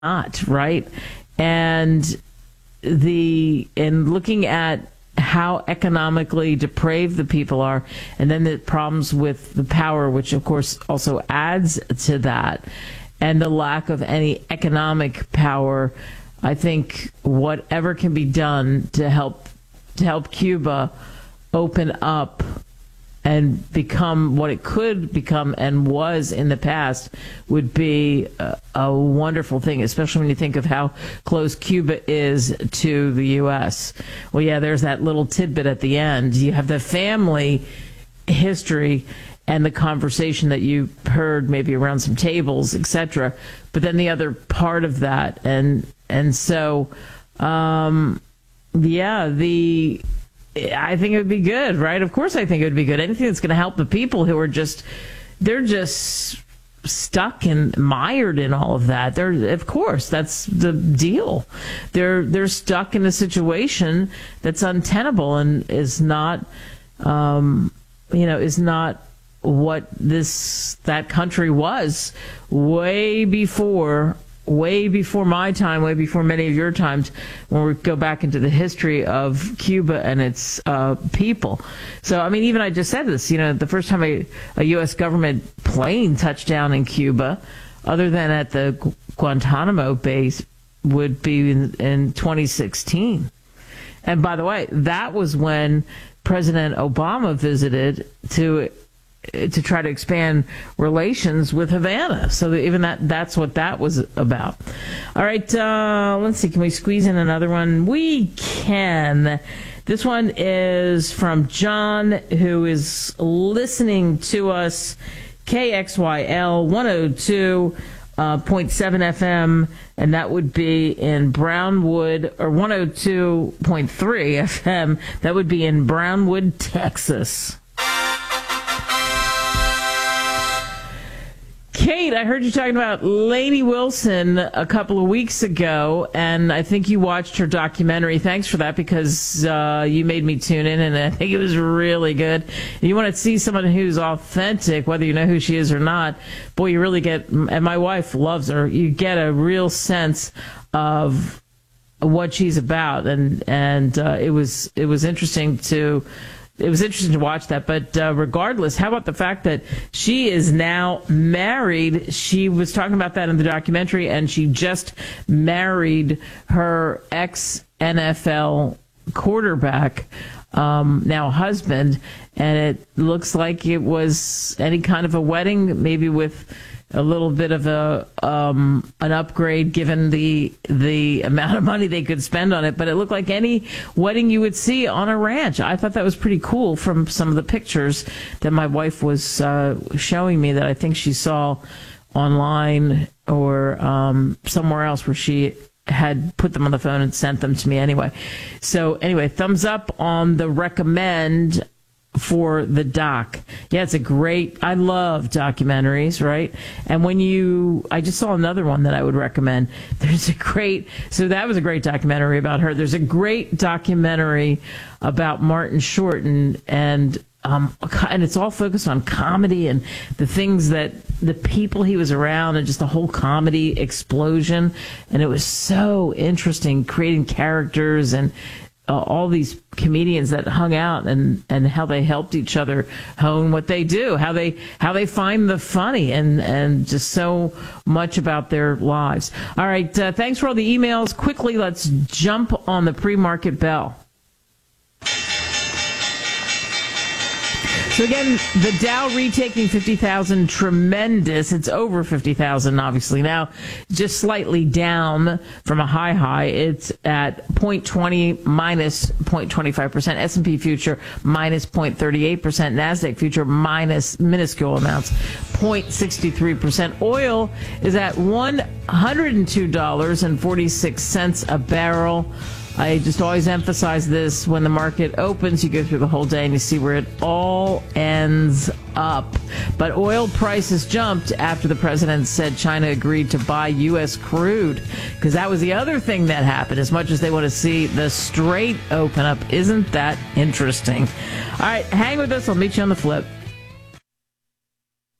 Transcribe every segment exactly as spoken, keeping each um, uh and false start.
not, right? And the in looking at how economically depraved the people are, and then the problems with the power, which of course also adds to that, and the lack of any economic power, I think whatever can be done to help to help Cuba open up and become what it could become and was in the past would be a, a wonderful thing, especially when you think of how close Cuba is to the U S. Well, yeah, there's that little tidbit at the end. You have the family history and the conversation that you heard maybe around some tables, et cetera. But then the other part of that, and and so, um, yeah, the... I think it would be good, right? Of course I think it would be good. Anything that's going to help the people who are just, they're just stuck and mired in all of that. They're, of course, that's the deal. They're, they're stuck in a situation that's untenable and is not, um, you know, is not what this, that country was way before way before my time, way before many of your times, when we go back into the history of Cuba and its uh, people. So, I mean, even I just said this, you know, the first time a, a U S government plane touched down in Cuba, other than at the Gu- Guantanamo base, would be in, in twenty sixteen. And by the way, that was when President Obama visited to to try to expand relations with Havana. So that even that, that's what that was about. All right, uh, let's see. Can we squeeze in another one? We can. This one is from John, who is listening to us, K X Y L one oh two point seven F M, and that would be in Brownwood, or one oh two point three F M. That would be in Brownwood, Texas. Kate, I heard you talking about Lainey Wilson a couple of weeks ago, and I think you watched her documentary. Thanks for that, because uh, you made me tune in, and I think it was really good. You want to see someone who's authentic, whether you know who she is or not. Boy, you really get, and my wife loves her, you get a real sense of what she's about, and and uh, it was it was interesting to It was interesting to watch that, but uh, regardless, how about the fact that she is now married? She was talking about that in the documentary, and she just married her ex-N F L quarterback, um, now husband, and it looks like it was any kind of a wedding, maybe with a little bit of a um, an upgrade given the the amount of money they could spend on it. But it looked like any wedding you would see on a ranch. I thought that was pretty cool from some of the pictures that my wife was uh, showing me that I think she saw online or um, somewhere else where she had put them on the phone and sent them to me anyway. So anyway, thumbs up on the recommend for the doc. Yeah, it's a great, I love documentaries, right? And when you, I just saw another one that I would recommend. There's a great, so that was a great documentary about her. There's a great documentary about Martin Short, and, and, um, and it's all focused on comedy and the things that the people he was around, and just the whole comedy explosion. And it was so interesting, creating characters and Uh, all these comedians that hung out, and, and how they helped each other hone what they do, how they how they find the funny, and, and just so much about their lives. All right, uh, thanks for all the emails. Quickly, let's jump on the pre-market bell. So again, the Dow retaking fifty thousand, tremendous. It's over fifty thousand, obviously. Now, just slightly down from a high high. It's at zero point two zero minus zero point two five percent. S and P future minus zero point three eight percent. NASDAQ future minus minuscule amounts, zero point six three percent. Oil is at one hundred two dollars and forty-six cents a barrel. I just always emphasize this. When the market opens, you go through the whole day and you see where it all ends up. But oil prices jumped after the president said China agreed to buy U S crude, because that was the other thing that happened. As much as they want to see the Strait open up, isn't that interesting? All right, hang with us. I'll meet you on the flip.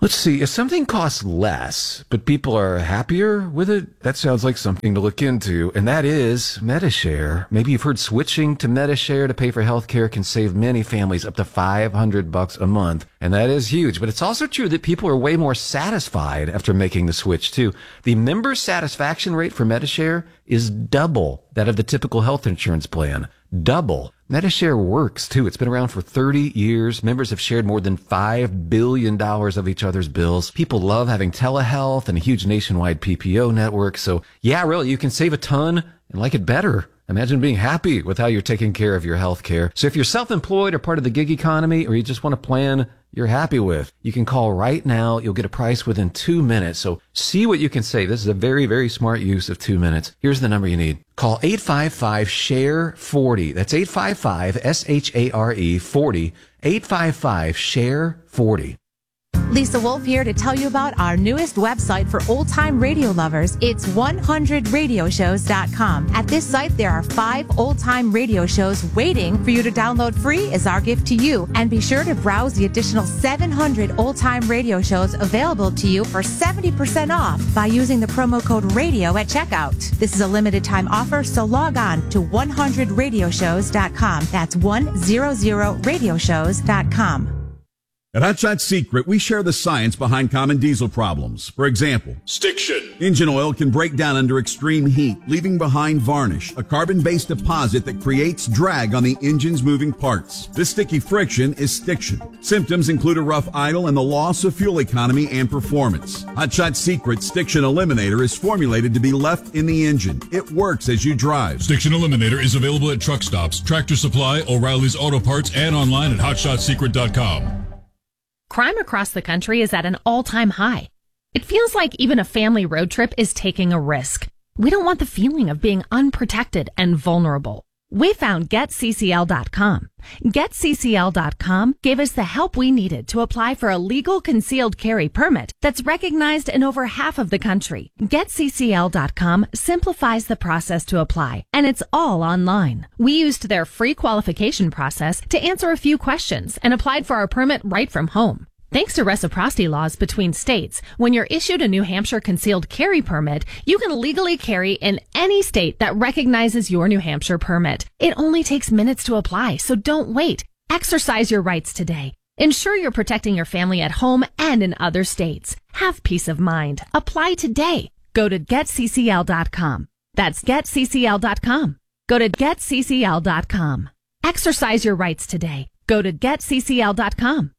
Let's see, if something costs less, but people are happier with it, that sounds like something to look into, and that is Medi-Share. Maybe you've heard switching to Medi-Share to pay for healthcare can save many families up to five hundred bucks a month, and that is huge. But it's also true that people are way more satisfied after making the switch, too. The member satisfaction rate for Medi-Share is double that of the typical health insurance plan. Double. Medi-Share works, too. It's been around for thirty years. Members have shared more than five billion dollars of each other's bills. People love having telehealth and a huge nationwide P P O network. So, yeah, really, you can save a ton and like it better. Imagine being happy with how you're taking care of your health care. So if you're self-employed or part of the gig economy, or you just want a plan you're happy with, you can call right now. You'll get a price within two minutes. So see what you can save. This is a very, very smart use of two minutes. Here's the number you need. Call eight five five, S H A R E, forty. That's eight five five, S H A R E, forty. eight five five, S H A R E, forty. Lisa Wolf here to tell you about our newest website for old-time radio lovers. It's one hundred radio shows dot com. At this site, there are five old-time radio shows waiting for you to download free as our gift to you. And be sure to browse the additional seven hundred old-time radio shows available to you for seventy percent off by using the promo code RADIO at checkout. This is a limited-time offer, so log on to one hundred radio shows dot com. That's one hundred radio shows dot com. At Hot Shot Secret, we share the science behind common diesel problems. For example, stiction. Engine oil can break down under extreme heat, leaving behind varnish, a carbon-based deposit that creates drag on the engine's moving parts. This sticky friction is stiction. Symptoms include a rough idle and the loss of fuel economy and performance. Hot Shot Secret Stiction Eliminator is formulated to be left in the engine. It works as you drive. Stiction Eliminator is available at truck stops, Tractor Supply, O'Reilly's Auto Parts, and online at hot shot secret dot com. Crime across the country is at an all-time high. It feels like even a family road trip is taking a risk. We don't want the feeling of being unprotected and vulnerable. We found Get C C L dot com. Get C C L dot com gave us the help we needed to apply for a legal concealed carry permit that's recognized in over half of the country. Get C C L dot com simplifies the process to apply, and it's all online. We used their free qualification process to answer a few questions and applied for our permit right from home. Thanks to reciprocity laws between states, when you're issued a New Hampshire concealed carry permit, you can legally carry in any state that recognizes your New Hampshire permit. It only takes minutes to apply, so don't wait. Exercise your rights today. Ensure you're protecting your family at home and in other states. Have peace of mind. Apply today. Go to Get C C L dot com. That's Get C C L dot com. Go to Get C C L dot com. Exercise your rights today. Go to Get C C L dot com.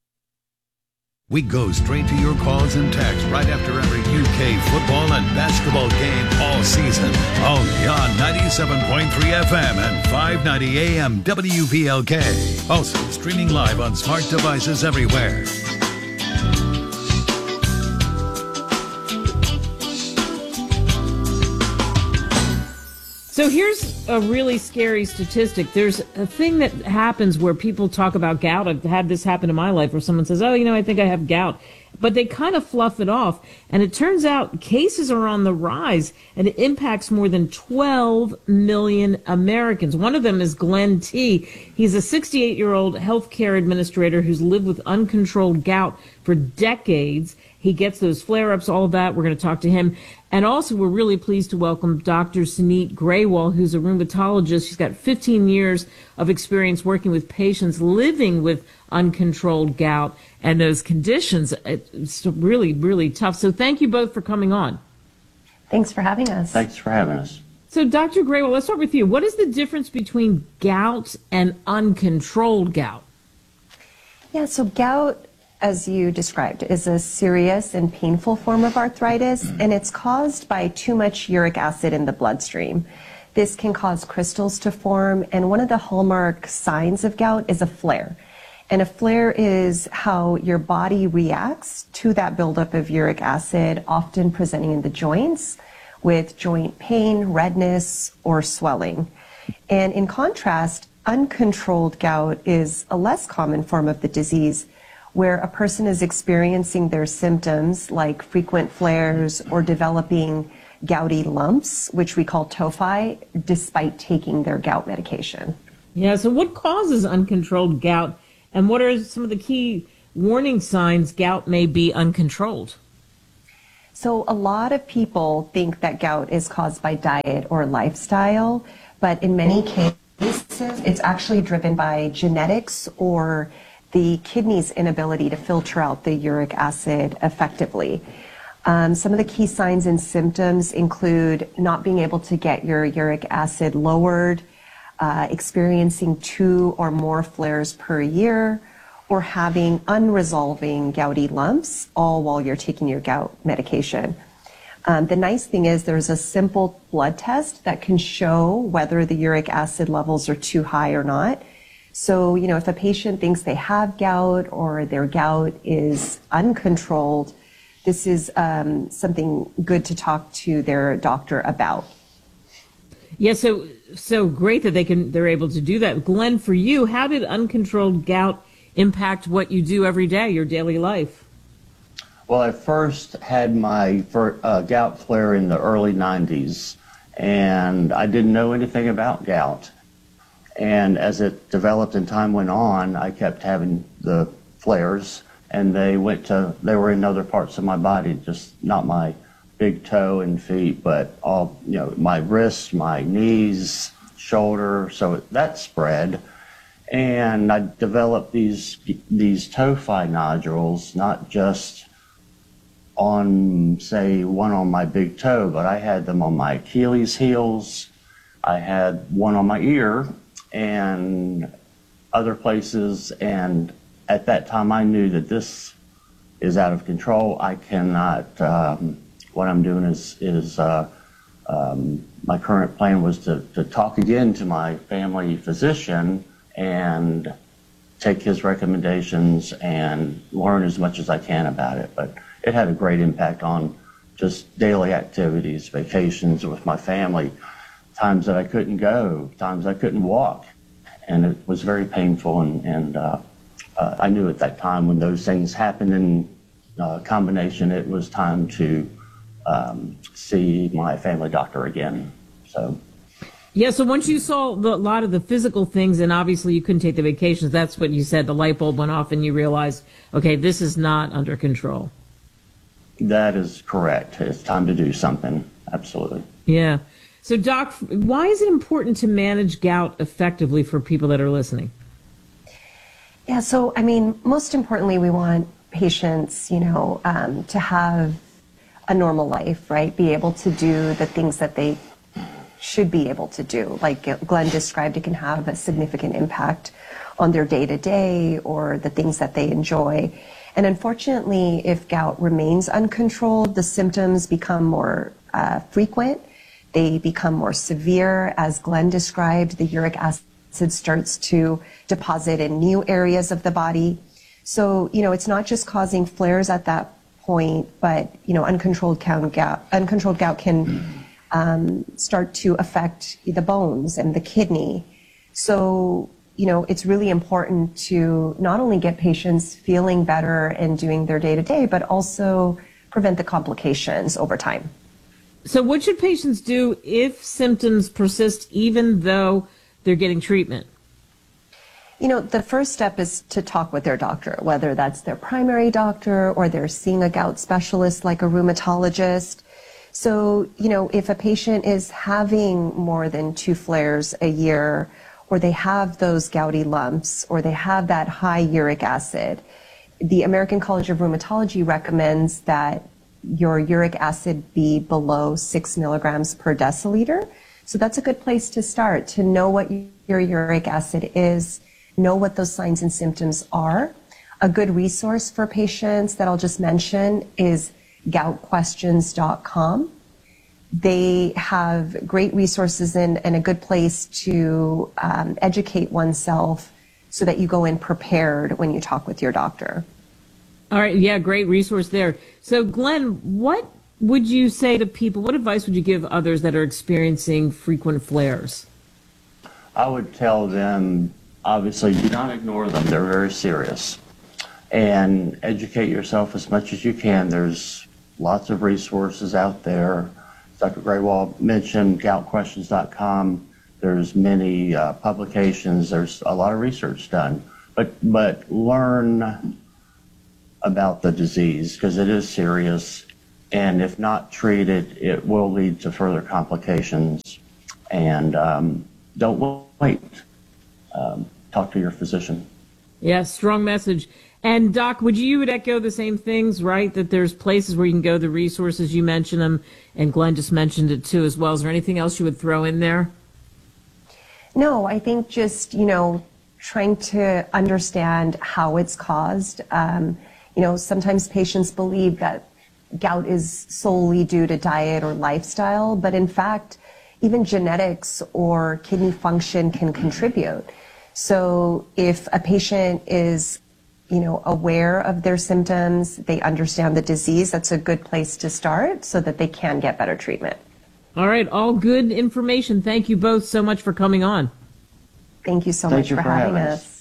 We go straight to your calls and texts right after every U K football and basketball game all season. Only on ninety-seven point three F M and five ninety A M W V L K. Also streaming live on smart devices everywhere. So here's a really scary statistic. There's a thing that happens where people talk about gout. I've had this happen in my life where someone says, oh, you know, I think I have gout. But they kind of fluff it off. And it turns out cases are on the rise, and it impacts more than twelve million Americans. One of them is Glenn T. He's a sixty-eight-year-old healthcare administrator who's lived with uncontrolled gout for decades. He gets those flare-ups, all of that. We're going to talk to him. And also, we're really pleased to welcome Doctor Suneet Grewal, who's a rheumatologist. She's got fifteen years of experience working with patients living with uncontrolled gout and those conditions. It's really, really tough. So thank you both for coming on. Thanks for having us. Thanks for having us. So, Doctor Grewal, let's start with you. What is the difference between gout and uncontrolled gout? Yeah, so gout, as you described, is a serious and painful form of arthritis, and it's caused by too much uric acid in the bloodstream. This can cause crystals to form, and one of the hallmark signs of gout is a flare. And a flare is how your body reacts to that buildup of uric acid, often presenting in the joints with joint pain, redness, or swelling. And in contrast, uncontrolled gout is a less common form of the disease, where a person is experiencing their symptoms like frequent flares or developing gouty lumps, which we call tophi, despite taking their gout medication. Yeah, so what causes uncontrolled gout, and what are some of the key warning signs gout may be uncontrolled? So a lot of people think that gout is caused by diet or lifestyle, but in many cases, it's actually driven by genetics or the kidney's inability to filter out the uric acid effectively. Um, some of the key signs and symptoms include not being able to get your uric acid lowered, uh, experiencing two or more flares per year, or having unresolving gouty lumps, all while you're taking your gout medication. Um, the nice thing is there's a simple blood test that can show whether the uric acid levels are too high or not. So, you know, if a patient thinks they have gout or their gout is uncontrolled, this is um, something good to talk to their doctor about. Yeah, so so great that they can they're able to do that. Glenn, for you, how did uncontrolled gout impact what you do every day, your daily life? Well, I first had my fir- uh, gout flare in the early nineties, and I didn't know anything about gout. And as it developed and time went on, I kept having the flares, and they went to, they were in other parts of my body, just not my big toe and feet, but all, you know, my wrists, my knees, shoulder, so that spread. And I developed these these tophi nodules, not just on, say, one on my big toe, but I had them on my Achilles heels. I had one on my ear and other places. And at that time, I knew that this is out of control. I cannot. Um, what I'm doing is is uh, um, my current plan was to to talk again to my family physician and take his recommendations and learn as much as I can about it. But it had a great impact on just daily activities, vacations with my family, times that I couldn't go, times I couldn't walk. And it was very painful. And, and uh, uh, I knew at that time when those things happened in uh, combination, it was time to um, see my family doctor again. So. Yeah, so once you saw the, a lot of the physical things, and obviously you couldn't take the vacations, that's what you said, the light bulb went off and you realized, okay, this is not under control. That is correct. It's time to do something. Absolutely. Yeah. So, Doc, why is it important to manage gout effectively for people that are listening? Yeah, so, I mean, most importantly, we want patients, you know, um, to have a normal life, right? Be able to do the things that they should be able to do. Like Glenn described, it can have a significant impact on their day-to-day or the things that they enjoy. And unfortunately, if gout remains uncontrolled, the symptoms become more uh, frequent. They become more severe. As Glenn described, the uric acid starts to deposit in new areas of the body. So, you know, it's not just causing flares at that point, but, you know, uncontrolled gout, uncontrolled gout can Um, start to affect the bones and the kidney. So, you know, it's really important to not only get patients feeling better and doing their day-to-day, but also prevent the complications over time. So what should patients do if symptoms persist even though they're getting treatment? You know, the first step is to talk with their doctor, whether that's their primary doctor or they're seeing a gout specialist like a rheumatologist. So, you know, if a patient is having more than two flares a year, or they have those gouty lumps, or they have that high uric acid, the American College of Rheumatology recommends that your uric acid be below six milligrams per deciliter. So that's a good place to start, to know what your uric acid is, know what those signs and symptoms are. A good resource for patients that I'll just mention is gout questions dot com. They have great resources in, and a good place to um, educate oneself so that you go in prepared when you talk with your doctor. All right. Yeah, great resource there. So, Glenn, what would you say to people, what advice would you give others that are experiencing frequent flares? I would tell them, obviously, do not ignore them. They're very serious. And educate yourself as much as you can. There's lots of resources out there. Doctor Graywall mentioned gout questions dot com. There's many uh, publications. There's a lot of research done. But but learn about the disease because it is serious. And if not treated, it will lead to further complications. And um, don't wait. Um, talk to your physician. Yeah, strong message. And Doc, would you would echo the same things, right? That there's places where you can go, the resources, you mentioned them, and Glenn just mentioned it too as well. Is there anything else you would throw in there? No, I think just, you know, trying to understand how it's caused. Um, you know, sometimes patients believe that gout is solely due to diet or lifestyle, but in fact, even genetics or kidney function can contribute. So if a patient is, you know, aware of their symptoms, they understand the disease, that's a good place to start so that they can get better treatment. All right, all good information. Thank you both so much for coming on. Thank you so Thank much you for, for having having us.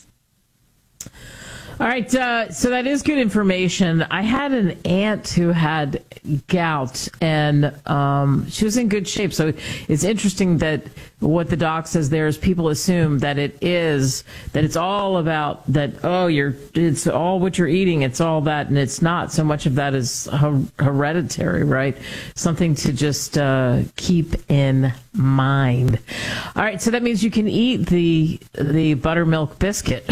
All right, uh, so that is good information. I had an aunt who had gout, and um, she was in good shape. So it's interesting that what the doc says there is people assume that it is, that it's all about that, oh, you're, it's all what you're eating, it's all that, and it's not. So much of that is her- hereditary, right? Something to just uh, keep in mind. All right, so that means you can eat the the buttermilk biscuit.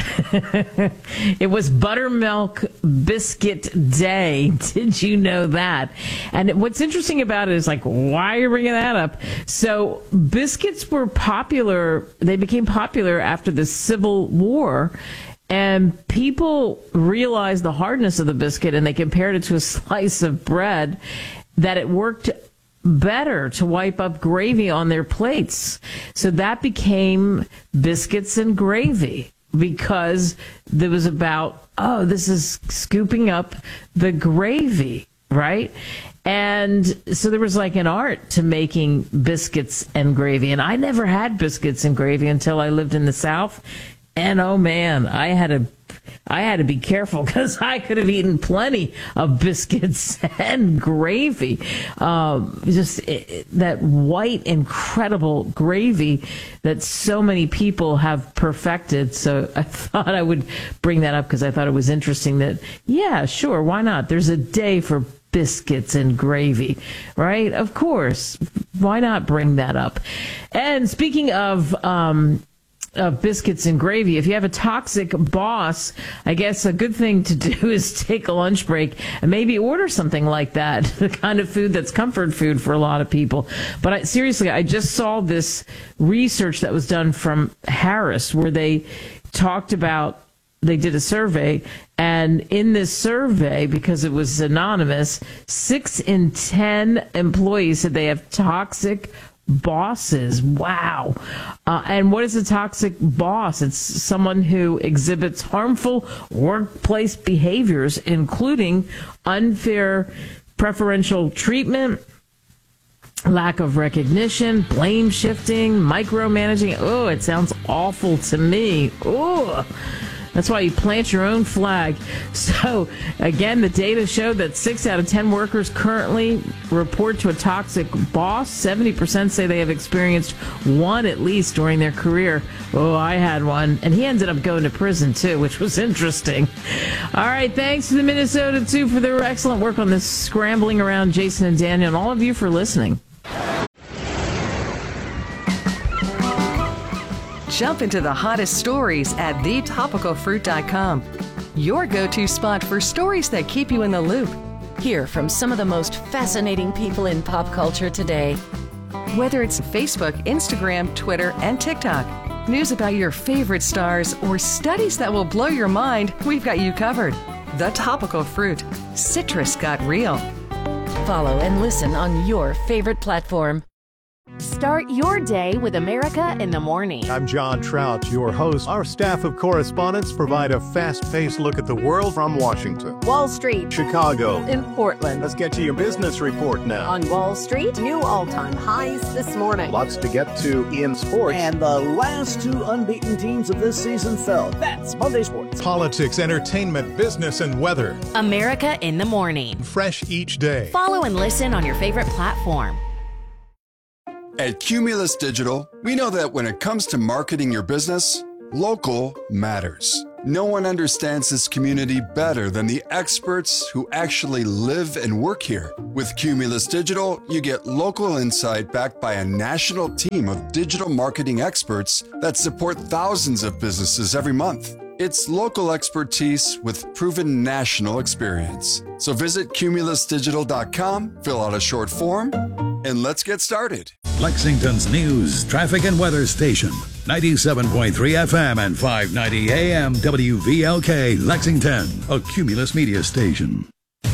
It was Buttermilk Biscuit Day. Did you know that? And what's interesting about it is, like, why are you bringing that up? So biscuits were popular. They became popular after the Civil War. And people realized the hardness of the biscuit, and they compared it to a slice of bread, that it worked better to wipe up gravy on their plates. So that became biscuits and gravy, because there was about, oh, this is scooping up the gravy, right? And so there was like an art to making biscuits and gravy. And I never had biscuits and gravy until I lived in the South. And oh man, I had to, I had to be careful, because I could have eaten plenty of biscuits and gravy. Um, just it, that white, incredible gravy that so many people have perfected. So I thought I would bring that up because I thought it was interesting that, yeah, sure, why not? There's a day for biscuits and gravy, right? Of course. Why not bring that up? And speaking of, um, of biscuits and gravy, if you have a toxic boss, I guess a good thing to do is take a lunch break and maybe order something like that, the kind of food that's comfort food for a lot of people. But I, seriously, I just saw this research that was done from Harris, where they talked about, they did a survey, and in this survey, because it was anonymous, six in ten employees said they have toxic bosses. Wow. Uh, and what is a toxic boss? It's someone who exhibits harmful workplace behaviors, including unfair preferential treatment, lack of recognition, blame shifting, micromanaging. Oh, it sounds awful to me. Oh, that's why you plant your own flag. So, again, the data show that six out of ten workers currently report to a toxic boss. seventy percent say they have experienced one at least during their career. Oh, I had one. And he ended up going to prison, too, which was interesting. All right, thanks to the Minnesota Zoo for their excellent work on this scrambling around Jason and Daniel, and all of you for listening. Jump into the hottest stories at the topical fruit dot com. Your go-to spot for stories that keep you in the loop. Hear from some of the most fascinating people in pop culture today. Whether it's Facebook, Instagram, Twitter, and TikTok, news about your favorite stars, or studies that will blow your mind, we've got you covered. The Topical Fruit. Citrus got real. Follow and listen on your favorite platform. Start your day with America in the Morning. I'm John Trout, your host. Our staff of correspondents provide a fast-paced look at the world from Washington, Wall Street, Chicago, and Portland. Let's get to your business report now. On Wall Street, new all-time highs this morning. Lots to get to in sports. And the last two unbeaten teams of this season fell. That's Monday Sports. Politics, entertainment, business, and weather. America in the Morning. Fresh each day. Follow and listen on your favorite platform. At Cumulus Digital, we know that when it comes to marketing your business, Local matters. No one understands this community better than the experts who actually live and work here. With Cumulus Digital, you get local insight backed by a national team of digital marketing experts that support thousands of businesses every month. It's local expertise with proven national experience. So visit cumulus digital dot com, fill out a short form, and let's get started. Lexington's news, traffic, and weather station. ninety-seven point three F M and five ninety A M W V L K, Lexington, a Cumulus media station.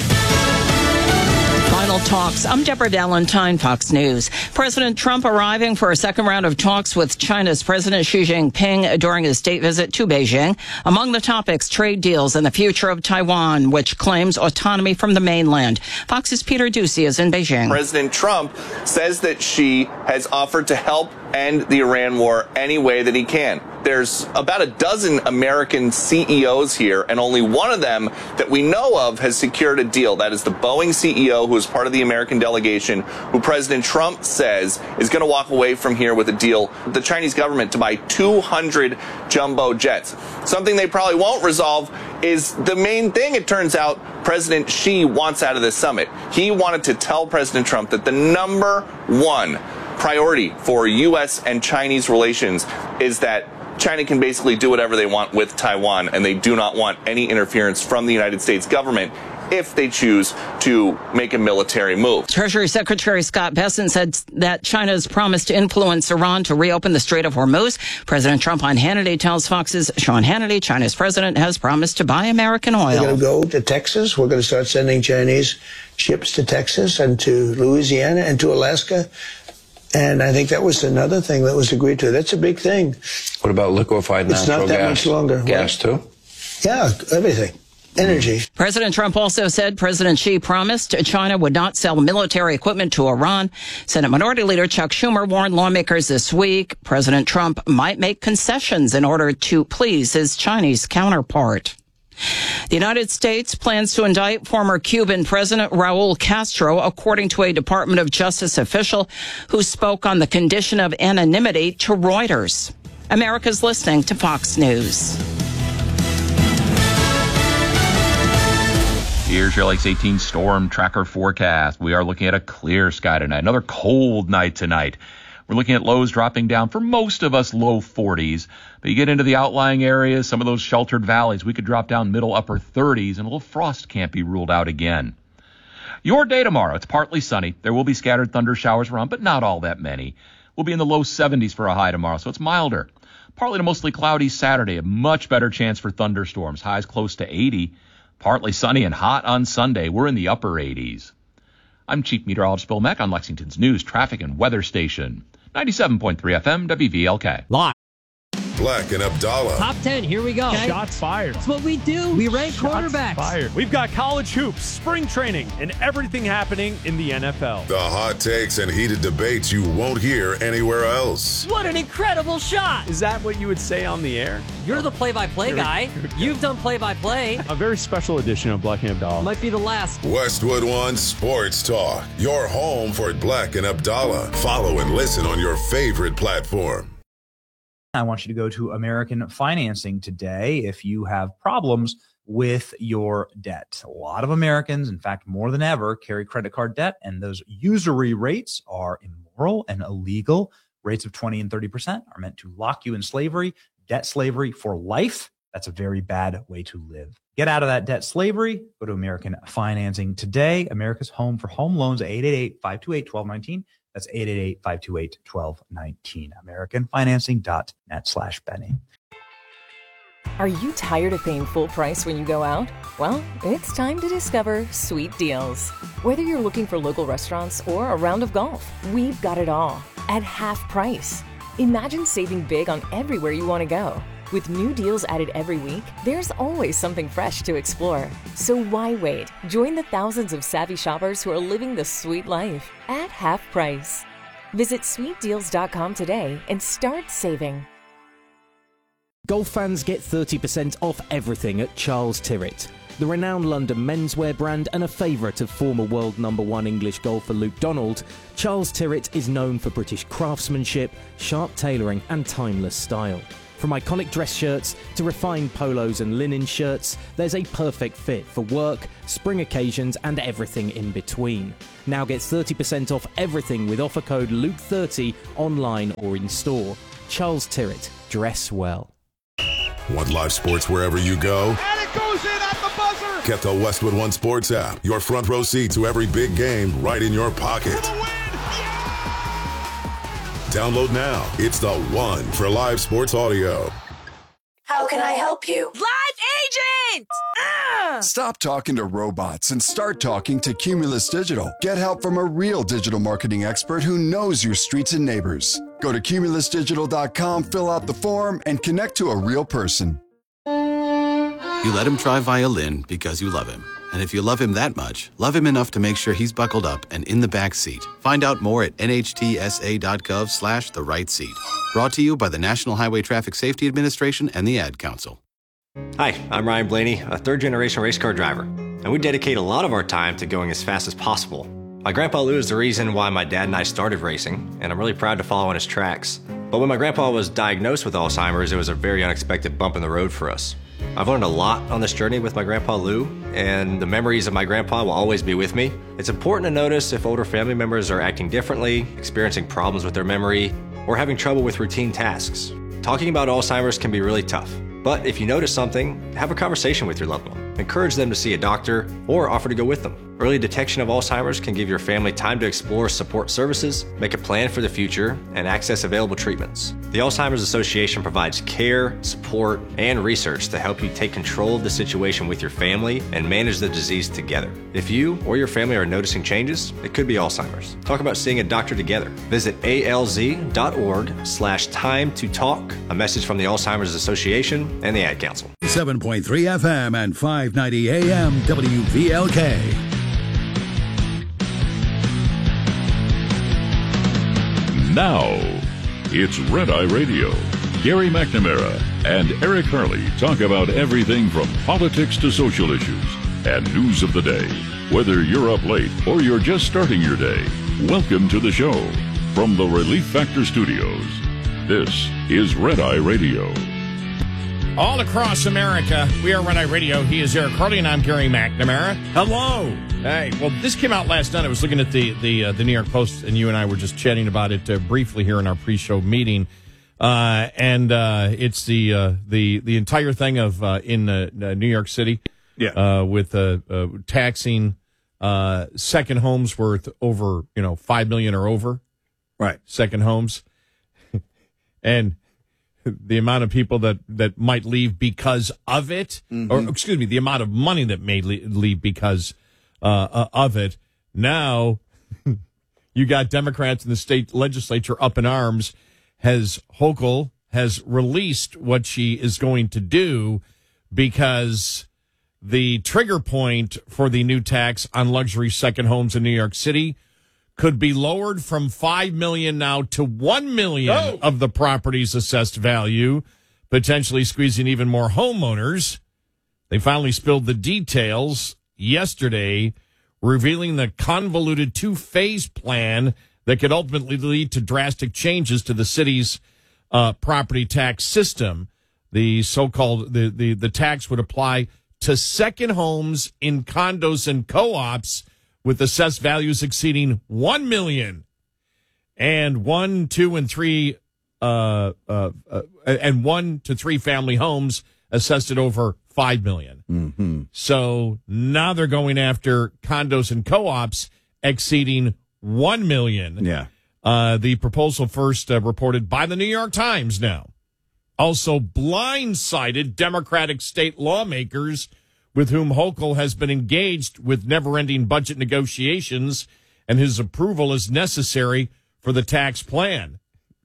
Final talks. I'm Deborah Valentine, Fox News. President Trump arriving for a second round of talks with China's President Xi Jinping during his state visit to Beijing. Among the topics, trade deals and the future of Taiwan, which claims autonomy from the mainland. Fox's Peter Ducey is in Beijing. President Trump says that Xi has offered to help end the Iran war any way that he can. There's about a dozen American C E Os here, and only one of them that we know of has secured a deal. That is the Boeing C E O, who is part of the American delegation, who President Trump says is going to walk away from here with a deal with the Chinese government to buy two hundred jumbo jets. Something they probably won't resolve is the main thing, it turns out, President Xi wants out of this summit. He wanted to tell President Trump that the number one priority for U S and Chinese relations is that China can basically do whatever they want with Taiwan, and they do not want any interference from the United States government if they choose to make a military move. Treasury Secretary Scott Bessent said that China's promised to influence Iran to reopen the Strait of Hormuz. President Trump on Hannity tells Fox's Sean Hannity China's president has promised to buy American oil. We're going to go to Texas. We're going to start sending Chinese ships to Texas and to Louisiana and to Alaska. And I think that was another thing that was agreed to. That's a big thing. What about liquefied it's natural gas? It's not that much longer. Gas, too? Yeah, everything. Energy. President Trump also said President Xi promised China would not sell military equipment to Iran. Senate Minority Leader Chuck Schumer warned lawmakers this week President Trump might make concessions in order to please his Chinese counterpart. The United States plans to indict former Cuban President Raul Castro, according to a Department of Justice official who spoke on the condition of anonymity to Reuters. America's listening to Fox News. Here's your Lakes eighteen storm tracker forecast. We are looking at a clear sky tonight. Another cold night tonight. We're looking at lows dropping down for most of us low forties. But you get into the outlying areas, some of those sheltered valleys, we could drop down middle upper thirties, and a little frost can't be ruled out again. Your day tomorrow, it's partly sunny. There will be scattered thunder showers around, but not all that many. We'll be in the low seventies for a high tomorrow, so it's milder. Partly to mostly cloudy Saturday, a much better chance for thunderstorms. Highs close to eighty. Partly sunny and hot on Sunday. We're in the upper eighties. I'm Chief Meteorologist Bill Mack on Lexington's News, Traffic, and Weather Station. ninety-seven point three F M, W V L K. Live. Black and Abdallah. Top ten, here we go. Okay. Shots fired. That's what we do. We rank Shots quarterbacks. Fired. We've got college hoops, spring training, and everything happening in the N F L. The hot takes and heated debates you won't hear anywhere else. What an incredible shot. Is that what you would say on the air? You're the play-by-play guy. You've done play-by-play. A very special edition of Black and Abdallah. Might be the last. Westwood One Sports Talk. Your home for Black and Abdallah. Follow and listen on your favorite platform. I want you to go to American Financing today if you have problems with your debt. A lot of Americans, in fact, more than ever, carry credit card debt, and those usury rates are immoral and illegal. Rates of twenty and thirty percent are meant to lock you in slavery, debt slavery for life. That's a very bad way to live. Get out of that debt slavery. Go to American Financing today. America's home for home loans, eight eight eight, five two eight, one two one nine. That's eight eight eight, five two eight, one two one nine. American Financing dot net slash Benny. Are you tired of paying full price when you go out? Well, it's time to discover Sweet Deals. Whether you're looking for local restaurants or a round of golf, we've got it all at half price. Imagine saving big on everywhere you want to go. With new deals added every week, there's always something fresh to explore. So why wait? Join the thousands of savvy shoppers who are living the sweet life at half price. Visit sweet deals dot com today and start saving. Golf fans get thirty percent off everything at Charles Tyrwhitt. The renowned London menswear brand and a favourite of former world number one English golfer Luke Donald, Charles Tyrwhitt is known for British craftsmanship, sharp tailoring and timeless style. From iconic dress shirts to refined polos and linen shirts, there's a perfect fit for work, spring occasions, and everything in between. Now get thirty percent off everything with offer code Luke thirty online or in store. Charles Tyrwhitt, dress well. Want live sports wherever you go? And it goes in at the buzzer! Get the Westwood One Sports app. Your front row seat to every big game right in your pocket. Download now. It's the one for live sports audio. How can I help you? Live agent! Ah! Stop talking to robots and start talking to Cumulus Digital. Get help from a real digital marketing expert who knows your streets and neighbors. Go to cumulus digital dot com, fill out the form, and connect to a real person. You let him try violin because you love him. And if you love him that much, love him enough to make sure he's buckled up and in the back seat. Find out more at N H T S A dot gov slash the right seat. Brought to you by the National Highway Traffic Safety Administration and the Ad Council. Hi, I'm Ryan Blaney, a third-generation race car driver, and we dedicate a lot of our time to going as fast as possible. My grandpa Lou is the reason why my dad and I started racing, and I'm really proud to follow in his tracks. But when my grandpa was diagnosed with Alzheimer's, it was a very unexpected bump in the road for us. I've learned a lot on this journey with my grandpa Lou, and the memories of my grandpa will always be with me. It's important to notice if older family members are acting differently, experiencing problems with their memory, or having trouble with routine tasks. Talking about Alzheimer's can be really tough, but if you notice something, have a conversation with your loved one. Encourage them to see a doctor or offer to go with them. Early detection of Alzheimer's can give your family time to explore support services, make a plan for the future, and access available treatments. The Alzheimer's Association provides care, support, and research to help you take control of the situation with your family and manage the disease together. If you or your family are noticing changes, it could be Alzheimer's. Talk about seeing a doctor together. Visit A L Z dot org slash time to talk. A message from the Alzheimer's Association and the Ad Council. seven point three F M and five ninety A M W V L K. Now, it's Red Eye Radio. Gary McNamara and Eric Harley talk about everything from politics to social issues and news of the day. Whether you're up late or you're just starting your day, welcome to the show. From the Relief Factor Studios, this is Red Eye Radio. All across America, we are Red Eye Radio. He is Eric Harley, and I'm Gary McNamara. Hello. Hey, well, this came out last night. I was looking at the the, uh, the New York Post, and you and I were just chatting about it uh, briefly here in our pre-show meeting. Uh, and uh, it's the uh, the the entire thing of uh, in uh, New York City, yeah, uh, with uh, uh, taxing uh, second homes worth over you know five million or over, right? Second homes, and the amount of people that, that might leave because of it, mm-hmm. or excuse me, the amount of money that may leave because uh, uh, of it. Now, you got Democrats in the state legislature up in arms. Has Hochul has released what she is going to do because the trigger point for the new tax on luxury second homes in New York City could be lowered from five million dollars now to one million dollars oh. of the property's assessed value, potentially squeezing even more homeowners. They finally spilled the details yesterday, revealing the convoluted two-phase plan that could ultimately lead to drastic changes to the city's uh, property tax system. The so-called, the, the, the tax would apply to second homes in condos and co-ops with assessed values exceeding one million dollars, and one, two, and three, uh, uh, uh, and one to three family homes assessed at over five million dollars. Mm-hmm. So now they're going after condos and co-ops exceeding one million dollars. Yeah. Uh, the proposal first uh, reported by the New York Times now also blindsided Democratic state lawmakers with whom Hochul has been engaged with never-ending budget negotiations, and his approval is necessary for the tax plan.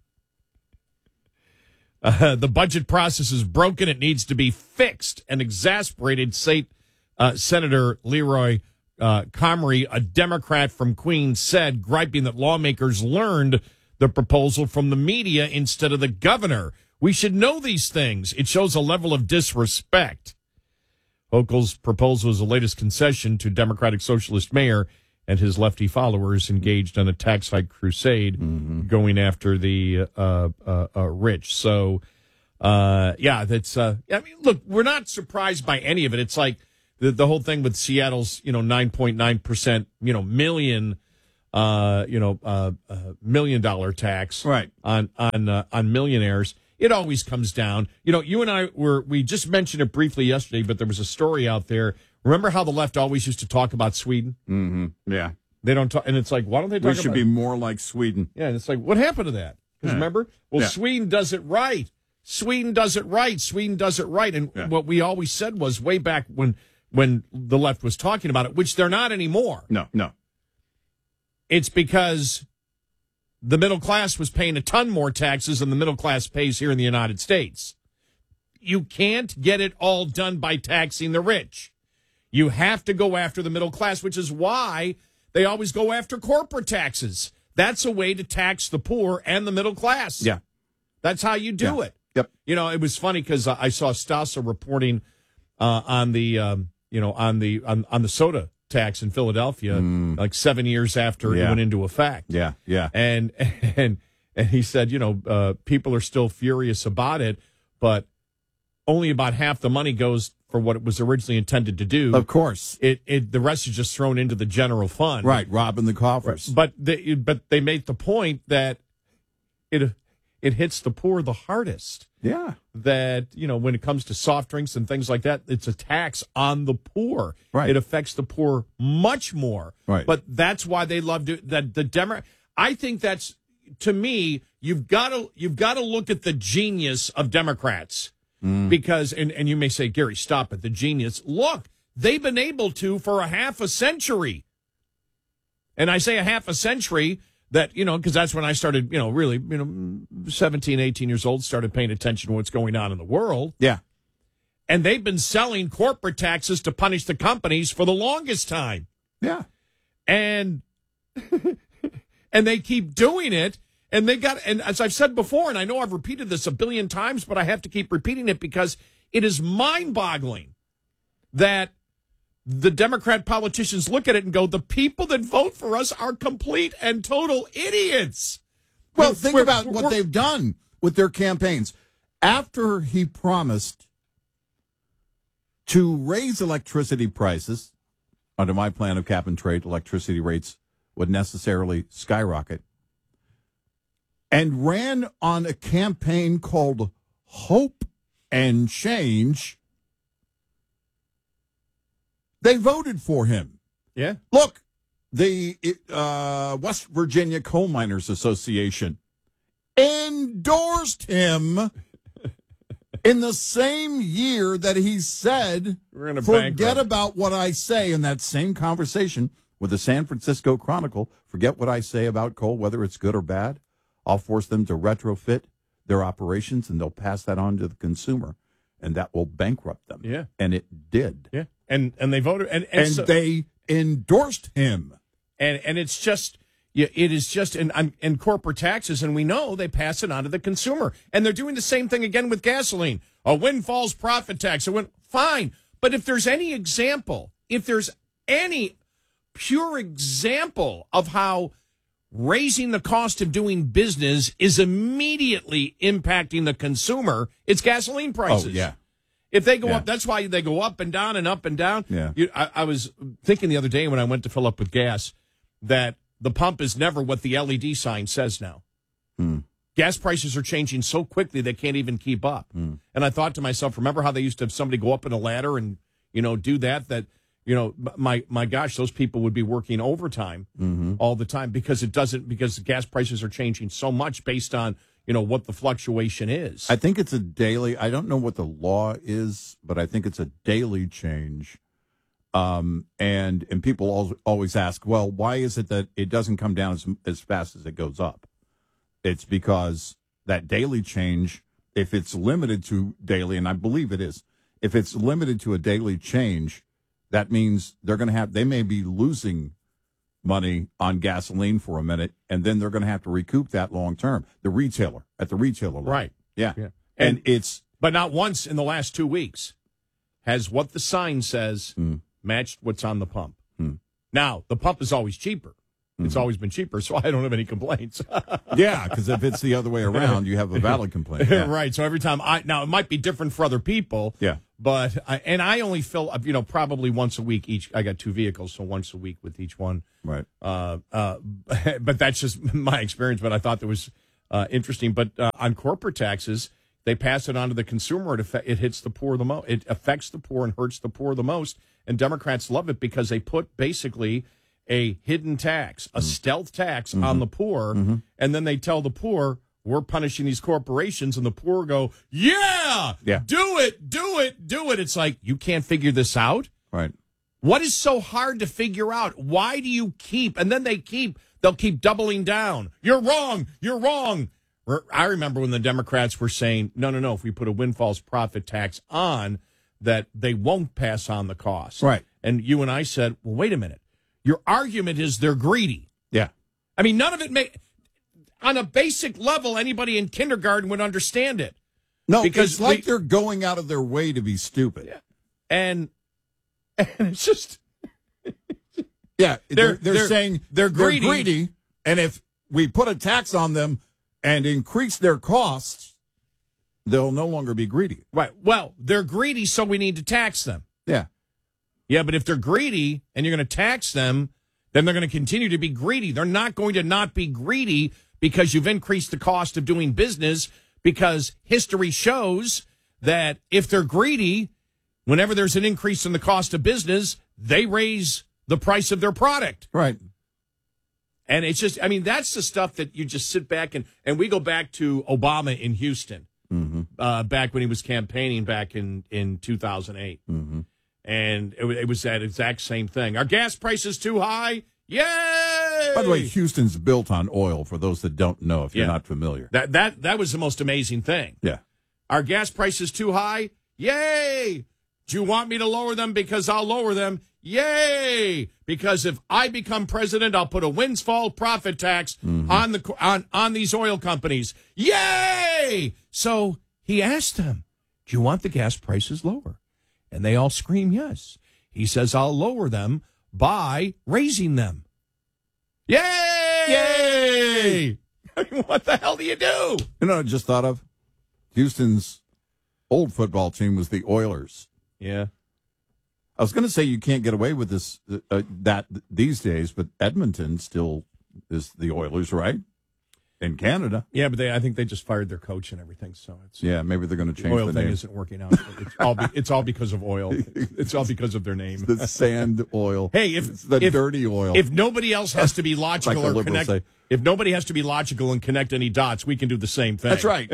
Uh, the budget process is broken. It needs to be fixed. An exasperated state uh, Senator Leroy uh, Comrie, a Democrat from Queens, said, griping that lawmakers learned the proposal from the media instead of the governor. We should know these things. It shows a level of disrespect. Hochul's proposal is the latest concession to Democratic Socialist mayor and his lefty followers engaged on a tax hike crusade, mm-hmm. going after the uh, uh, uh, rich. So uh, yeah, that's. Uh, I mean, look, we're not surprised by any of it. It's like the the whole thing with Seattle's, you know, nine point nine percent, you know, million, uh, you know, uh, uh, million dollar tax, right, on on uh, on millionaires. It always comes down. You know, you and I were we just mentioned it briefly yesterday, but there was a story out there. Remember how the left always used to talk about Sweden? Mm-hmm. Yeah. They don't talk, and it's like, why don't they talk We about should be more like Sweden. Yeah, and it's like, what happened to that? Because Yeah. remember? Well, Yeah. Sweden does it right. Sweden does it right. Sweden does it right. And Yeah. what we always said was way back when when the left was talking about it, which they're not anymore. No, no. It's because the middle class was paying a ton more taxes than the middle class pays here in the United States. You can't get it all done by taxing the rich. You have to go after the middle class, which is why they always go after corporate taxes. That's a way to tax the poor and the middle class. Yeah. That's how you do Yeah. it. Yep. You know, it was funny because I saw Stasa reporting uh, on the, um, you know, on the on, on the soda tax in Philadelphia, like seven years after Yeah. it went into effect. Yeah, yeah. And and and he said, you know, uh, people are still furious about it, but only about half the money goes for what it was originally intended to do. Of course. It it the rest is just thrown into the general fund. Right, robbing the coffers. But they but they made the point that it it hits the poor the hardest. Yeah. That, you know, when it comes to soft drinks and things like that, it's a tax on the poor. Right. It affects the poor much more. Right. But that's why they love to that the Demo I think that's, to me, you've got to you've got to look at the genius of Democrats. Mm. Because, and, and you may say, Gary, stop it, the genius. Look, they've been able to for a half a century. And I say a half a century that, you know, because that's when I started, you know, really, you know, seventeen, eighteen years old, started paying attention to what's going on in the world. Yeah. And they've been selling corporate taxes to punish the companies for the longest time. Yeah. And, and they keep doing it. And they got, and as I've said before, and I know I've repeated this a billion times, but I have to keep repeating it because it is mind-boggling that the Democrat politicians look at it and go, the people that vote for us are complete and total idiots. Well, We're- think we're- about what we're- they've done with their campaigns. After he promised to raise electricity prices, under my plan of cap and trade, electricity rates would necessarily skyrocket, and ran on a campaign called Hope and Change, they voted for him. Yeah. Look, the uh, West Virginia Coal Miners Association endorsed him in the same year that he said, We're gonna forget bankrupt." about what I say in that same conversation with the San Francisco Chronicle. Forget what I say about coal, whether it's good or bad. I'll force them to retrofit their operations, and they'll pass that on to the consumer, and that will bankrupt them. Yeah. And it did. Yeah. And and they voted. And, and, And so- they endorsed him. And and it's just, yeah, it is just in, in corporate taxes, and we know they pass it on to the consumer. And they're doing the same thing again with gasoline. A windfall's profit tax. A win, fine. But if there's any example, if there's any pure example of how raising the cost of doing business is immediately impacting the consumer, it's gasoline prices. Oh, yeah. If they go Yeah. up, that's why they go up and down and up and down. Yeah. You, I, I was thinking the other day when I went to fill up with gas that the pump is never what the L E D sign says now. Hmm. Gas prices are changing so quickly they can't even keep up. Hmm. And I thought to myself, remember how they used to have somebody go up in a ladder and, you know, do that? That, you know, my my gosh, those people would be working overtime Mm-hmm. all the time because it doesn't, because the gas prices are changing so much based on, you know, what the fluctuation is. I think it's a daily, I don't know what the law is, but I think it's a daily change. Um, and and people al- always ask, well, why is it that it doesn't come down as, as fast as it goes up? It's because that daily change, if it's limited to daily, and I believe it is, if it's limited to a daily change, that means they're going to have, they may be losing money on gasoline for a minute, and then they're going to have to recoup that long term. The retailer, at the retailer level. Right. Yeah. Yeah. And, And- it's, But not once in the last two weeks has what the sign says Mm. matched what's on the pump. Mm. Now, the pump is always cheaper. It's always been cheaper, so I don't have any complaints. Yeah, because if it's the other way around, you have a valid complaint. Yeah. Right. So every time I now it might be different for other people. Yeah. But I, and I only fill up, you know, probably once a week each. I got two vehicles, so once a week with each one. Right. Uh, uh, but that's just my experience. But I thought that was uh, interesting. But uh, on corporate taxes, they pass it on to the consumer. It, affect, it hits the poor the most. It affects the poor and hurts the poor the most. And Democrats love it because they put basically a hidden tax, a mm. stealth tax mm-hmm. on the poor, mm-hmm. and then they tell the poor, we're punishing these corporations, and the poor go, yeah, yeah, do it, do it, do it. It's like, you can't figure this out? Right. What is so hard to figure out? Why do you keep, and then they keep, they'll keep doubling down. You're wrong, you're wrong. I remember when the Democrats were saying, no, no, no, if we put a windfalls profit tax on, that they won't pass on the cost. Right. And you and I said, well, wait a minute. Your argument is they're greedy. Yeah. I mean, none of it may, on a basic level, anybody in kindergarten would understand it. No, because it's like we, they're going out of their way to be stupid. Yeah. And, and it's just... yeah, they're, they're, they're saying they're greedy. they're greedy, and if we put a tax on them and increase their costs, they'll no longer be greedy. Right. Well, they're greedy, so we need to tax them. Yeah. Yeah, but if they're greedy and you're going to tax them, then they're going to continue to be greedy. They're not going to not be greedy because you've increased the cost of doing business, because history shows that if they're greedy, whenever there's an increase in the cost of business, they raise the price of their product. Right. And it's just, I mean, that's the stuff that you just sit back and, and we go back to Obama in Houston, mm-hmm. uh, back when he was campaigning back in, in two thousand eight. Mm-hmm. And it, it was that exact same thing. Are gas prices too high? Yay! By the way, Houston's built on oil, for those that don't know, if you're Yeah. not familiar. That that that was the most amazing thing. Yeah. Are gas prices too high? Yay! Do you want me to lower them? Because I'll lower them. Yay! Because if I become president, I'll put a windfall profit tax mm-hmm. on the on on these oil companies. Yay! So he asked them, "Do you want the gas prices lower?" And they all scream yes. He says, "I'll lower them by raising them." Yay! Yay! I mean, what the hell do you do? You know what I just thought of? Houston's old football team was the Oilers. Yeah. I was going to say you can't get away with this uh, that these days, but Edmonton still is the Oilers, right? In Canada. Yeah, but they I think they just fired their coach and everything, so it's yeah, maybe they're going to change oil the thing name. isn't working out. It's all be, it's all because of oil. It's all because of their name. The sand oil. Hey, if it's the if, dirty oil. If nobody else has to be logical like or connect, say. if nobody has to be logical and connect any dots, we can do the same thing. That's right.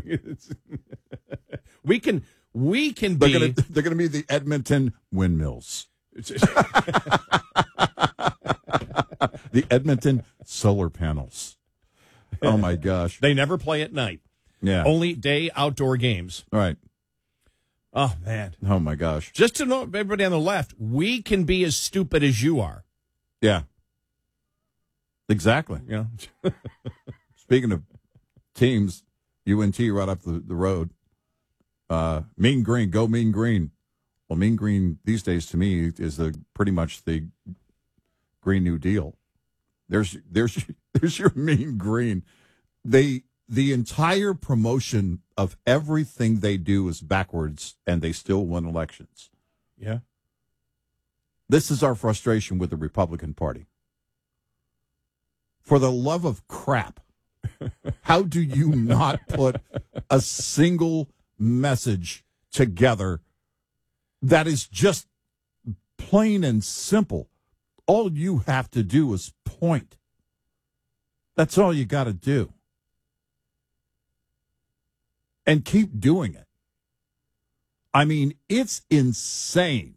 we can we can they're be. Gonna, they're going to be the Edmonton Windmills. The Edmonton solar panels. Oh my gosh! They never play at night. Yeah, only day outdoor games. Right. Oh man! Oh my gosh! Just to know, everybody on the left, we can be as stupid as you are. Yeah. Exactly. Yeah. Speaking of teams, U N T right up the, the road. Uh, Mean Green, go Mean Green. Well, Mean Green these days to me is the pretty much the Green New Deal. There's there's there's your Mean Green. They the entire promotion of everything they do is backwards, and they still win elections. Yeah. This is our frustration with the Republican Party. For the love of crap, how do you not put a single message together that is just plain and simple? All you have to do is point. That's all you got to do. And keep doing it. I mean, it's insane.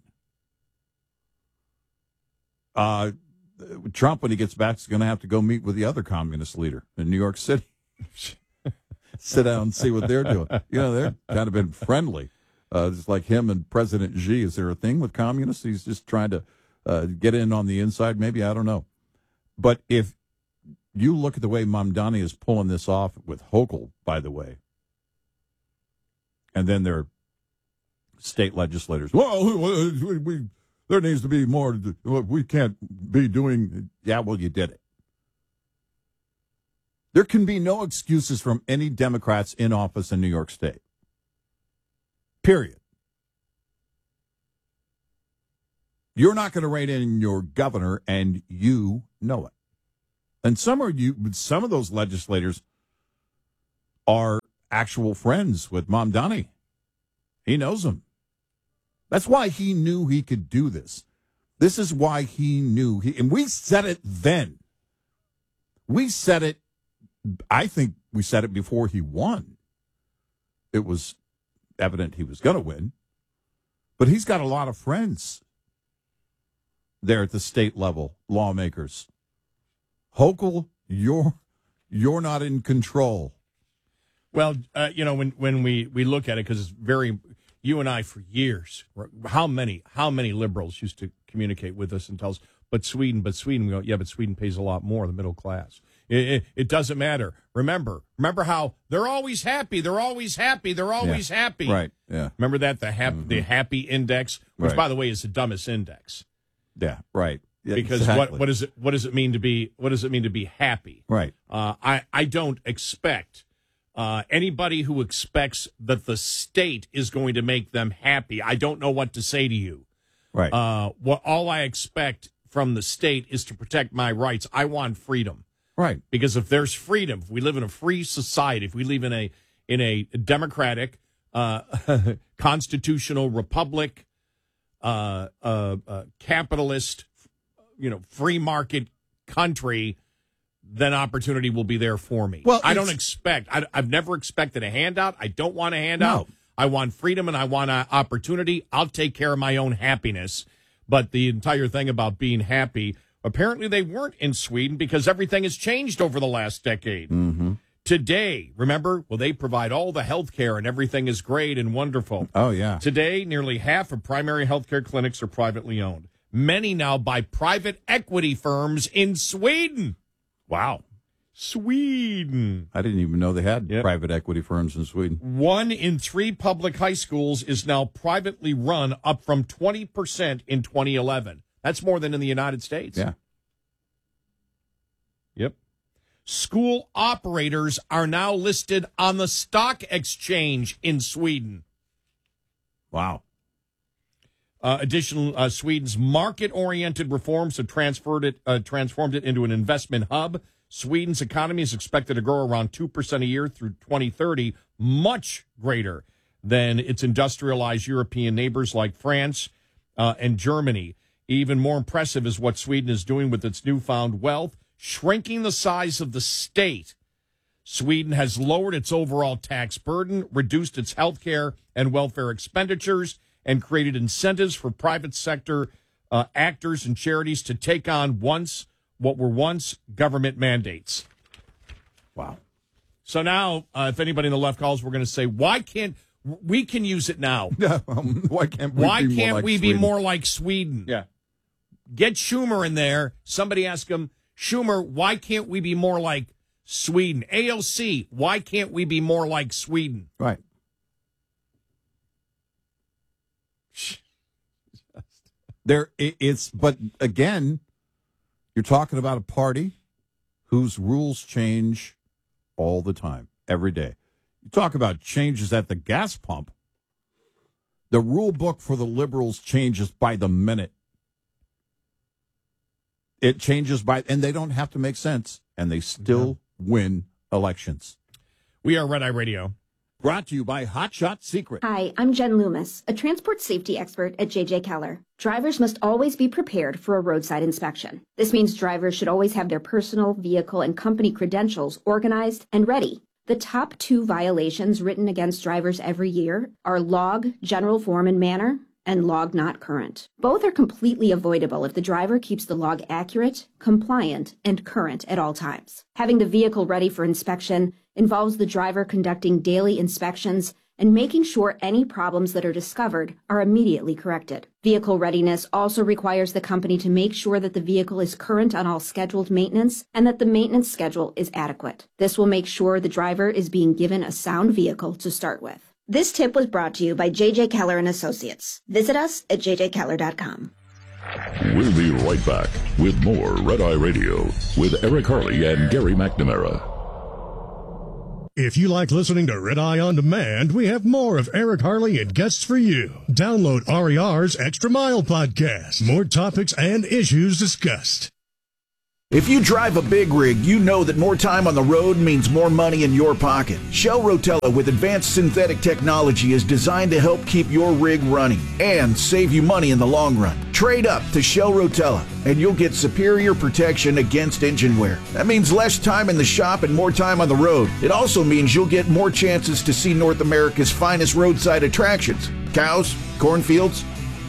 Uh, Trump, when he gets back, is going to have to go meet with the other communist leader in New York City. Sit down and see what they're doing. You know, they're kind of been friendly. Uh, it's like him and President Xi. Is there a thing with communists? He's just trying to uh, get in on the inside, maybe. I don't know. But if you look at the way Mamdani is pulling this off with Hochul, by the way, and then their state legislators, well, we, we, there needs to be more. We can't be doing. Yeah, well, you did it. There can be no excuses from any Democrats in office in New York State. Period. You're not going to rein in your governor, and you know it. And some of you, some of those legislators are actual friends with Mamdani. He knows them. That's why he knew he could do this. This is why he knew he, and we said it then. We said it. I think we said it before he won. It was evident he was going to win, but he's got a lot of friends there at the state level, lawmakers. Hochul, you're you're not in control. Well, uh, you know, when when we, we look at it, because it's very, you and I for years, how many how many liberals used to communicate with us and tell us, but Sweden, but Sweden, we go, yeah, but Sweden pays a lot more, the middle class. It, it, it doesn't matter. Remember, remember how they're always happy, they're always happy, they're always yeah. happy. Right, yeah. Remember that, the, hap- mm-hmm. the happy index, which, right. by the way, is the dumbest index. Yeah, right. Yeah, because exactly. what what does it what does it mean to be what does it mean to be happy? Right. Uh, I I don't expect uh, anybody who expects that the state is going to make them happy. I don't know what to say to you. Right. Uh, what all I expect from the state is to protect my rights. I want freedom. Right. Because if there's freedom, if we live in a free society, if we live in a in a democratic, uh, constitutional republic, uh, uh, uh, capitalist, you know, free market country, then opportunity will be there for me. Well, I don't expect, I, I've never expected a handout. I don't want a handout. No. I want freedom and I want an opportunity. I'll take care of my own happiness. But the entire thing about being happy, apparently they weren't in Sweden because everything has changed over the last decade. Mm-hmm. Today, remember, well, they provide all the health care and everything is great and wonderful. Oh, yeah. Today, nearly half of primary health care clinics are privately owned. Many now by private equity firms in Sweden. Wow. Sweden. I didn't even know they had yep. private equity firms in Sweden. One in three public high schools is now privately run, up from twenty percent in twenty eleven. That's more than in the United States. Yeah. Yep. School operators are now listed on the stock exchange in Sweden. Wow. Uh, additional, uh, Sweden's market-oriented reforms have transferred it, uh, transformed it into an investment hub. Sweden's economy is expected to grow around two percent a year through twenty thirty, much greater than its industrialized European neighbors like France uh, and Germany. Even more impressive is what Sweden is doing with its newfound wealth, shrinking the size of the state. Sweden has lowered its overall tax burden, reduced its health care and welfare expenditures, and created incentives for private sector uh, actors and charities to take on once what were once government mandates. Wow. So now, uh, if anybody in the left calls, we're going to say, why can't we can use it now? Yeah, um, why can't we why be can't more like we Sweden? be more like Sweden? Yeah. Get Schumer in there. Somebody ask him, Schumer, why can't we be more like Sweden? A O C, why can't we be more like Sweden? Right. There, it's, but again, you're talking about a party whose rules change all the time, every day. You talk about changes at the gas pump. The rule book for the liberals changes by the minute. It changes by, and they don't have to make sense, and they still yeah. win elections. We are Red Eye Radio. Brought to you by Hot Shot Secret. Hi, I'm Jen Loomis, a transport safety expert at J J Keller. Drivers must always be prepared for a roadside inspection. This means drivers should always have their personal, vehicle, and company credentials organized and ready. The top two violations written against drivers every year are log, general form and manner, and log not current. Both are completely avoidable if the driver keeps the log accurate, compliant, and current at all times. Having the vehicle ready for inspection involves the driver conducting daily inspections and making sure any problems that are discovered are immediately corrected. Vehicle readiness also requires the company to make sure that the vehicle is current on all scheduled maintenance and that the maintenance schedule is adequate. This will make sure the driver is being given a sound vehicle to start with. This tip was brought to you by J J Keller and Associates. Visit us at j j keller dot com. We'll be right back with more Red Eye Radio with Eric Harley and Gary McNamara. If you like listening to Red Eye On Demand, we have more of Eric Harley and guests for you. Download R E R's Extra Mile podcast. More topics and issues discussed. If you drive a big rig, you know that more time on the road means more money in your pocket. Shell Rotella with advanced synthetic technology is designed to help keep your rig running and save you money in the long run. Trade up to Shell Rotella and you'll get superior protection against engine wear. That means less time in the shop and more time on the road. It also means you'll get more chances to see North America's finest roadside attractions. Cows, cornfields,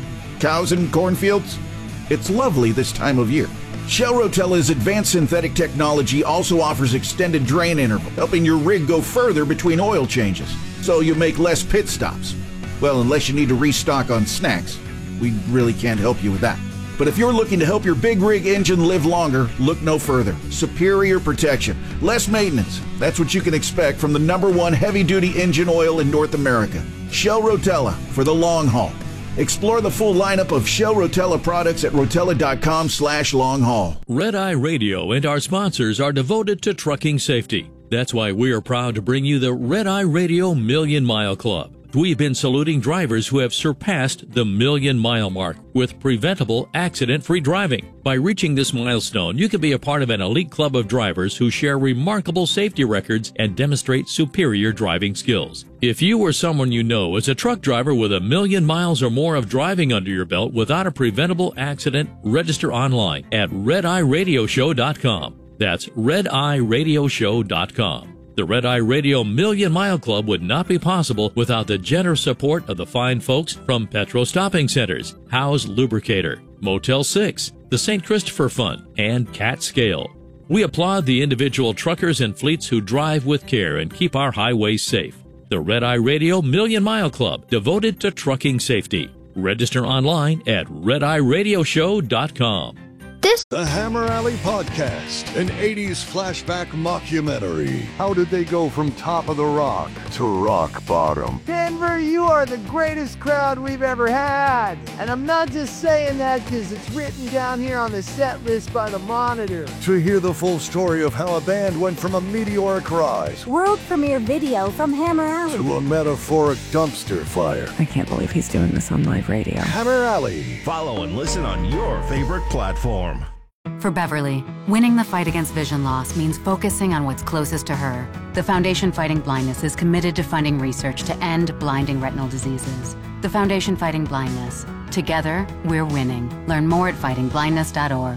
cows and cornfields. It's lovely this time of year. Shell Rotella's advanced synthetic technology also offers extended drain interval, helping your rig go further between oil changes, so you make less pit stops. Well, unless you need to restock on snacks. We really can't help you with that. But if you're looking to help your big rig engine live longer, look no further. Superior protection, less maintenance. That's what you can expect from the number one heavy-duty engine oil in North America. Shell Rotella for the long haul. Explore the full lineup of Shell Rotella products at rotella.com slash long haul. Red Eye Radio and our sponsors are devoted to trucking safety. That's why we are proud to bring you the Red Eye Radio Million Mile Club. We've been saluting drivers who have surpassed the million mile mark with preventable accident-free driving. By reaching this milestone, you can be a part of an elite club of drivers who share remarkable safety records and demonstrate superior driving skills. If you or someone you know is a truck driver with a million miles or more of driving under your belt without a preventable accident, register online at red eye radio show dot com. That's red eye radio show dot com. The Red Eye Radio Million Mile Club would not be possible without the generous support of the fine folks from Petro Stopping Centers, Howe's Lubricator, Motel six, the Saint Christopher Fund, and Cat Scale. We applaud the individual truckers and fleets who drive with care and keep our highways safe. The Red Eye Radio Million Mile Club, devoted to trucking safety. Register online at red eye radio show dot com. This The Hammer Alley Podcast, an eighties flashback mockumentary. How did they go from top of the rock to rock bottom? Denver, you are the greatest crowd we've ever had. And I'm not just saying that because it's written down here on the set list by the Monitor. To hear the full story of how a band went from a meteoric rise, world premiere video from Hammer Alley, to a metaphoric dumpster fire. I can't believe he's doing this on live radio. Hammer Alley. Follow and listen on your favorite platform. For Beverly, winning the fight against vision loss means focusing on what's closest to her. The Foundation Fighting Blindness is committed to funding research to end blinding retinal diseases. The Foundation Fighting Blindness. Together, we're winning. Learn more at fighting blindness dot org.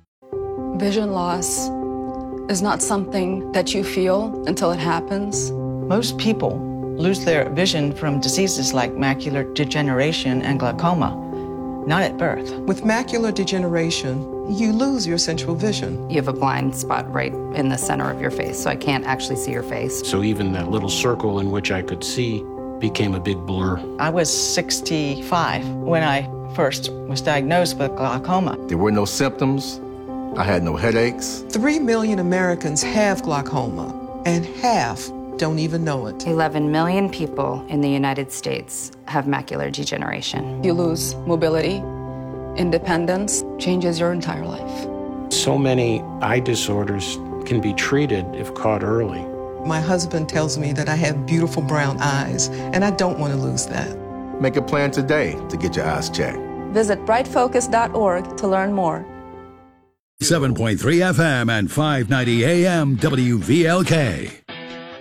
Vision loss is not something that you feel until it happens. Most people lose their vision from diseases like macular degeneration and glaucoma, not at birth. With macular degeneration, you lose your central vision. You have a blind spot right in the center of your face, so I can't actually see your face. So even that little circle in which I could see became a big blur. I was sixty-five when I first was diagnosed with glaucoma. There were no symptoms. I had no headaches. Three million Americans have glaucoma, and half don't even know it. eleven million people in the United States have macular degeneration. You lose mobility, independence, changes your entire life. So many eye disorders can be treated if caught early. My husband tells me that I have beautiful brown eyes, and I don't want to lose that. Make a plan today to get your eyes checked. Visit bright focus dot org to learn more. seven point three F M and five ninety A M W V L K.